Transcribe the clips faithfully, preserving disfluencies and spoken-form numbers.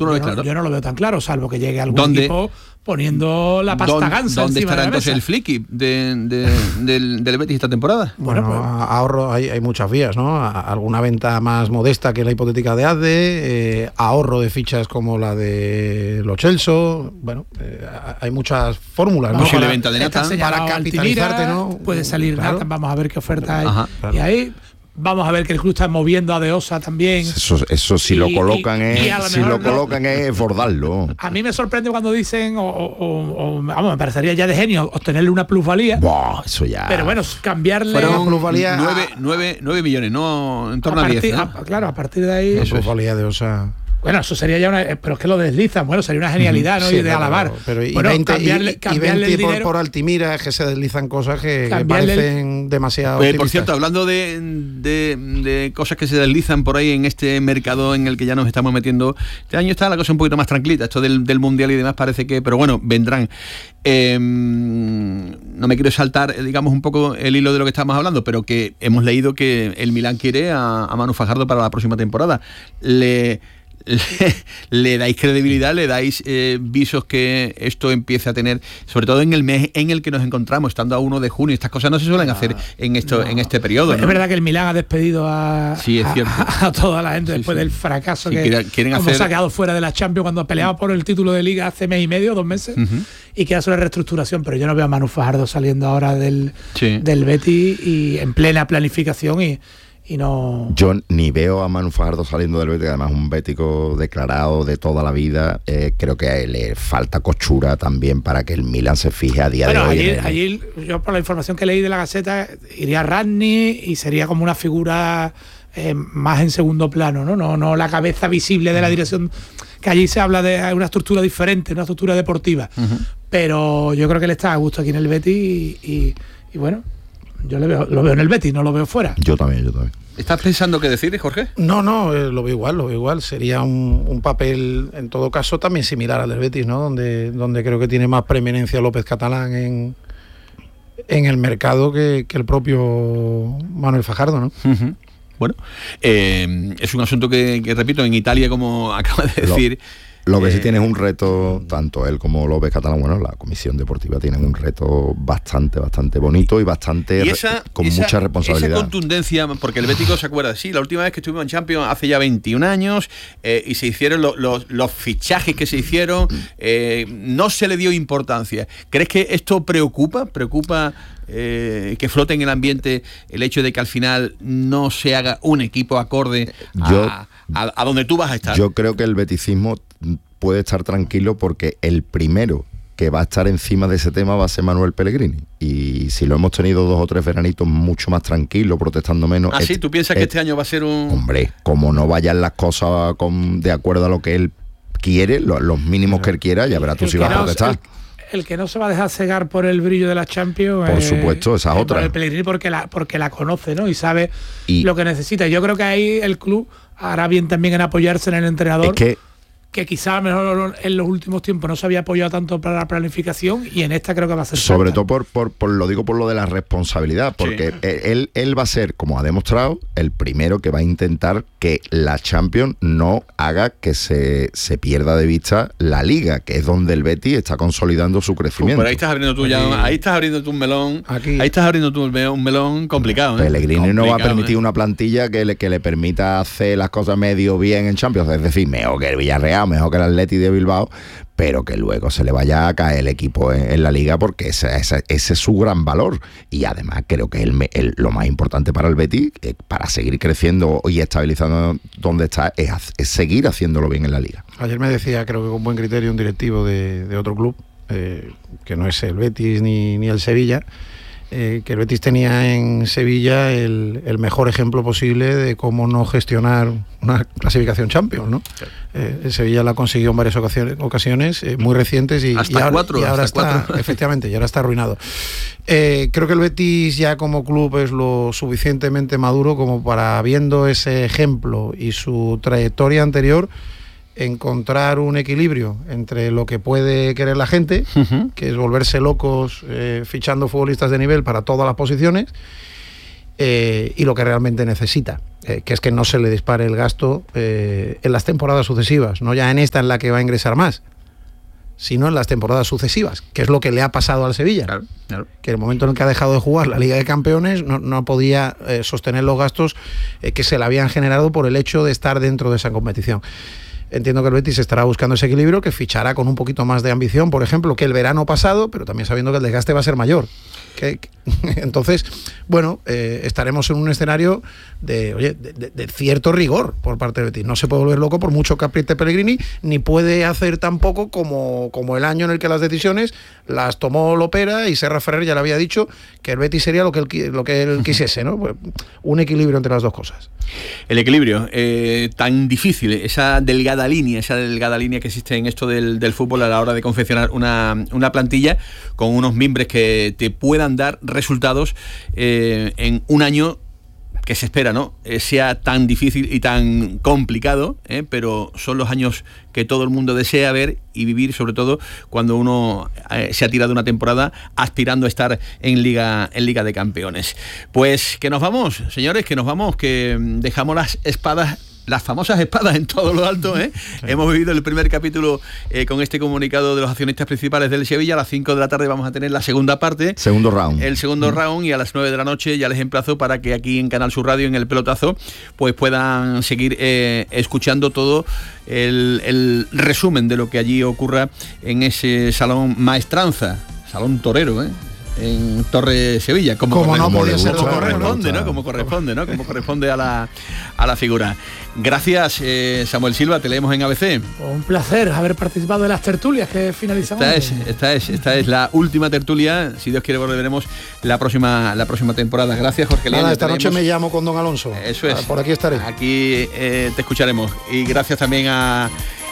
¿Tú no lo yo, ves no, claro? yo no lo veo tan claro, salvo que llegue algún ¿Dónde? equipo poniendo la pasta ¿Dónde, gansa ¿Dónde encima estará de la entonces mesa? el flicky de, de, del, del Betis esta temporada? Bueno, Bueno, pues, a- ahorro hay, hay muchas vías, ¿no? A- alguna venta más modesta que la hipotética de ADE, eh, ahorro de fichas como la de Lo Celso, bueno, eh, hay muchas fórmulas, ¿no? vamos, Posible para- venta de está Nathan. señalado Para capitalizarte, Altimira, ¿no? puede salir Claro. Nathan, vamos a ver qué oferta hay. Ajá, claro. Y ahí vamos a ver que el club está moviendo a De Osa también. Eso, eso si Y- lo colocan y- es y a lo si mejor lo no- colocan es bordarlo. A mí me sorprende cuando dicen, o, o- o- o, vamos, me parecería ya de genio obtenerle una plusvalía, Buah, eso ya. pero bueno, cambiarle Fueron plusvalía nueve, a- nueve, nueve millones, no en torno a a, partir, diez. ¿no? a- claro, a partir de ahí. La Eso es. plusvalía de Osa. Bueno, eso sería ya una. Pero es que lo deslizan, bueno, sería una genialidad, ¿no? Sí, y de pero- alabar. Pero y bueno, veinte, cambiarle, y- y cambiarle veinte el por, dinero. por Altimira, es que se deslizan cosas que, que Cambiarle el- parecen demasiado Eh, por optimistas. cierto, hablando de, de, de cosas que se deslizan por ahí en este mercado en el que ya nos estamos metiendo, este año está la cosa un poquito más tranquilita, esto del, del Mundial y demás parece que, pero bueno, vendrán. Eh, no me quiero saltar, eh, digamos, un poco el hilo de lo que estamos hablando, pero que hemos leído que el Milán quiere a, a Manu Fajardo para la próxima temporada. Le... Le, le dais credibilidad, le dais eh, visos que esto empiece a tener, sobre todo en el mes en el que nos encontramos, estando a uno de junio. Estas cosas no se suelen hacer en esto, en este periodo, Es ¿no? verdad que el Milán ha despedido a, Sí, es a- cierto. a, a toda la gente Sí, después sí. del fracaso Sí, que quieren- quieren como hacer- se ha quedado fuera de la Champions cuando peleaba por el título de Liga hace mes y medio, dos meses, Ujú. y que hace una reestructuración, pero yo no veo a Manu Fajardo saliendo ahora del, Sí. del Betis y en plena planificación y, y no... Yo ni veo a Manu Fajardo saliendo del Betis, además un bético declarado de toda la vida. Eh, creo que le falta cochura también para que el Milan se fije a día Bueno, de hoy. allí, en el- allí, yo por la información que leí de la Gaceta, iría Ragni y sería como una figura eh, más en segundo plano, ¿no? No, no la cabeza visible de la dirección, que allí se habla de una estructura diferente, una estructura deportiva. Ujú. Pero yo creo que él está a gusto aquí en el Betis y, y- y bueno, yo le veo, lo veo en el Betis, no lo veo fuera. Yo también, yo también. ¿Estás pensando qué decir, Jorge? No, no, eh, lo veo igual, lo veo igual. Sería un, un papel, en todo caso, también similar al del Betis, ¿no? Donde, donde creo que tiene más preeminencia López Catalán en, en el mercado que, que el propio Manuel Fajardo, ¿no? Ujú. Bueno, eh, es un asunto que, que, repito, en Italia, como acaba de Lo- decir... Lo que eh, sí tiene es un reto, tanto él como López Catalán, bueno, la comisión deportiva tienen un reto bastante, bastante bonito y bastante y re- esa, con esa- mucha responsabilidad. Esa contundencia, porque el Bético se acuerda, sí, la última vez que estuvimos en Champions hace ya veintiún años eh, y se hicieron lo- lo- los fichajes que se hicieron, eh, no se le dio importancia. ¿Crees que esto preocupa? ¿Preocupa eh, que flote en el ambiente el hecho de que al final no se haga un equipo acorde a, Yo- a, a donde tú vas a estar? Yo creo que el beticismo puede estar tranquilo porque el primero que va a estar encima de ese tema va a ser Manuel Pellegrini. Y si lo hemos tenido dos o tres veranitos mucho más tranquilo, protestando menos... ¿Ah, sí? et- ¿Tú piensas que et- este año va a ser un...? Hombre, como no vayan las cosas con, de acuerdo a lo que él quiere, lo- los mínimos que él quiera, ya verás tú El si que vas a no- protestar. El, el que no se va a dejar cegar por el brillo de la Champions. Por eh, supuesto, esa es eh, otra. por el Pellegrini porque la, porque la conoce, ¿no? Y sabe Y- lo que necesita. Yo creo que ahí el club hará bien también en apoyarse en el entrenador. Es que que quizá a lo mejor en los últimos tiempos no se había apoyado tanto para la planificación y en esta creo que va a ser sobre falta. todo por, por, por lo digo por lo de la responsabilidad, porque Sí. él, él va a ser, como ha demostrado, el primero que va a intentar que la Champions no haga que se, se pierda de vista la Liga, que es donde el Betis está consolidando su Uf, crecimiento. pero ahí estás abriendo tú ya, Aquí- ahí estás abriendo tú un melón, Aquí- ahí estás abriendo tú un melón, un melón complicado, ¿eh? Pellegrini no va a Complicado, permitir ¿eh? una plantilla que le, que le permita hacer las cosas medio bien en Champions, es decir, mejor que el Villarreal, mejor que el Atleti de Bilbao, pero que luego se le vaya a caer el equipo en, en la Liga, porque ese, ese, ese es su gran valor. Y además creo que el, el, lo más importante para el Betis, eh, para seguir creciendo y estabilizando donde está, es, es seguir haciéndolo bien en la Liga. Ayer me decía, creo que con buen criterio, un directivo de, de otro club, eh, que no es el Betis ni, ni el Sevilla, eh, que el Betis tenía en Sevilla el, el mejor ejemplo posible de cómo no gestionar una clasificación Champions, ¿no? Eh, el Sevilla la consiguió en varias ocasiones, ocasiones eh, muy recientes y, Hasta y ahora, cuatro, y ahora hasta está, cuatro. efectivamente, y ahora está arruinado. Eh, creo que el Betis ya como club es lo suficientemente maduro como para, viendo ese ejemplo y su trayectoria anterior, encontrar un equilibrio entre lo que puede querer la gente, Ujú. que es volverse locos eh, fichando futbolistas de nivel para todas las posiciones, eh, y lo que realmente necesita, eh, que es que no se le dispare el gasto eh, en las temporadas sucesivas, no ya en esta en la que va a ingresar más, sino en las temporadas sucesivas, que es lo que le ha pasado al Sevilla. Claro, claro. Que en el momento en el que ha dejado de jugar la Liga de Campeones no, no podía eh, sostener los gastos eh, que se le habían generado por el hecho de estar dentro de esa competición. Entiendo que el Betis estará buscando ese equilibrio, que fichará con un poquito más de ambición, por ejemplo, que el verano pasado, pero también sabiendo que el desgaste va a ser mayor. Que, que, entonces, bueno, eh, estaremos en un escenario de, oye, de, de, de cierto rigor por parte del Betis. No se puede volver loco por mucho que apriete Pellegrini, ni puede hacer tampoco como, como el año en el que las decisiones las tomó Lopera y Serra Ferrer ya le había dicho que el Betis sería lo que él, lo que él quisiese, ¿no? Pues, un equilibrio entre las dos cosas. El equilibrio, eh, tan difícil, esa delgada línea, esa delgada línea que existe en esto del, del fútbol a la hora de confeccionar una, una plantilla con unos mimbres que te puedan dar resultados eh, en un año que se espera, ¿no? Eh, sea tan difícil y tan complicado, ¿eh? Pero son los años que todo el mundo desea ver y vivir, sobre todo cuando uno eh, se ha tirado una temporada aspirando a estar en Liga, en Liga de Campeones. Pues que nos vamos, señores, que nos vamos, que dejamos las espadas, las famosas espadas en todo lo alto, ¿eh? Sí. Hemos vivido el primer capítulo eh, con este comunicado de los accionistas principales del Sevilla. A las cinco de la tarde vamos a tener la segunda parte. Segundo round. El segundo mm. round, y a las nueve de la noche ya les emplazo para que aquí en Canal Sur Radio, en El Pelotazo, pues puedan seguir eh, escuchando todo el, el resumen de lo que allí ocurra en ese salón maestranza, salón torero, ¿eh? En Torre Sevilla, como, como no podía ser como corresponde, ¿no? Como corresponde, ¿no? Como corresponde a la, a la figura. Gracias, eh, Samuel Silva, te leemos en A B C. Un placer haber participado de las tertulias que finalizamos. Esta es, esta es, esta es la última tertulia. Si Dios quiere, volveremos la próxima, la próxima temporada. Gracias, Jorge León. Nada, esta noche me llamo con don Alonso. Eso es. Por aquí estaré. Aquí eh, te escucharemos. Y gracias también a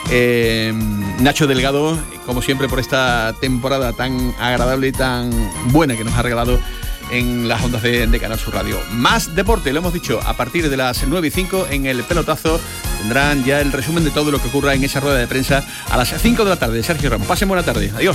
Eh, Nacho Delgado, como siempre, por esta temporada tan agradable y tan buena que nos ha regalado en las ondas de, de Canal Sur Radio. Más deporte, lo hemos dicho, a partir de las nueve y cinco en El Pelotazo tendrán ya el resumen de todo lo que ocurra en esa rueda de prensa a las cinco de la tarde. Sergio Ramos, pasen buena tarde, adiós.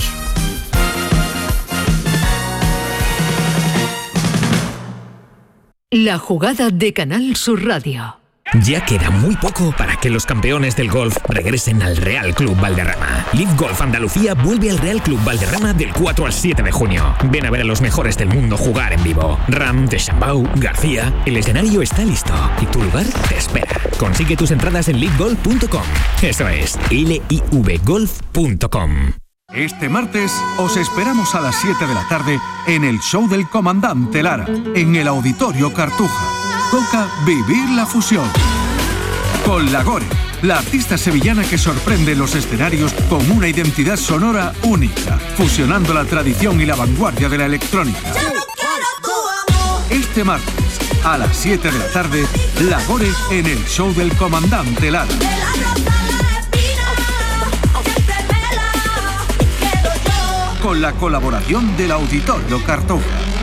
La jugada de Canal Sur Radio. Ya queda muy poco para que los campeones del golf regresen al Real Club Valderrama. Live Golf Andalucía vuelve al Real Club Valderrama del cuatro al siete de junio. Ven a ver a los mejores del mundo jugar en vivo. Ram, Deschambau, García. El escenario está listo y tu lugar te espera. Consigue tus entradas en live golf punto com. Eso es, L I V golf punto com. Este martes os esperamos a las siete de la tarde en el show del Comandante Lara, en el Auditorio Cartuja. Toca vivir la fusión. Con La Gore, la artista sevillana que sorprende los escenarios con una identidad sonora única, fusionando la tradición y la vanguardia de la electrónica. Este martes, a las siete de la tarde, La Gore en el show del Comandante Lara. Con la colaboración del Auditorio Cartuja.